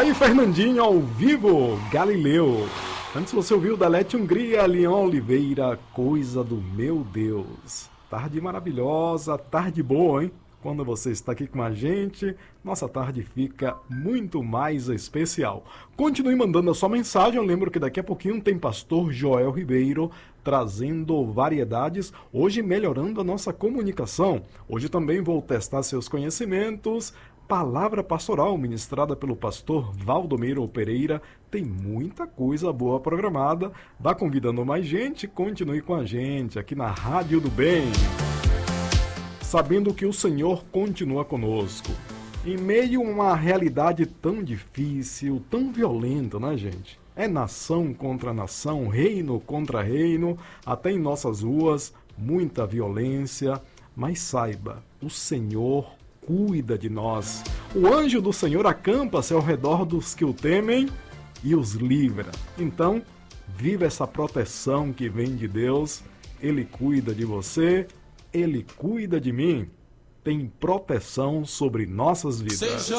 Tá aí Fernandinho ao vivo, Galileu. Antes você ouviu Dalete Hungria, Leão Oliveira, Coisa do Meu Deus. Tarde maravilhosa, tarde boa, hein? Quando você está aqui com a gente, nossa tarde fica muito mais especial. Continue mandando a sua mensagem. Eu lembro que daqui a pouquinho tem pastor Joel Ribeiro trazendo variedades, hoje melhorando a nossa comunicação. Hoje também vou testar seus conhecimentos. Palavra pastoral ministrada pelo pastor Valdomiro Pereira. Tem muita coisa boa programada. Vá convidando mais gente, continue com a gente aqui na Rádio do Bem. Sabendo que o Senhor continua conosco. Em meio a uma realidade tão difícil, tão violenta, né, gente? É nação contra nação, reino contra reino, até em nossas ruas, muita violência. Mas saiba, o Senhor cuida de nós. O anjo do Senhor acampa-se ao redor dos que o temem e os livra. Então, viva essa proteção que vem de Deus. Ele cuida de você, Ele cuida de mim. Tem proteção sobre nossas vidas.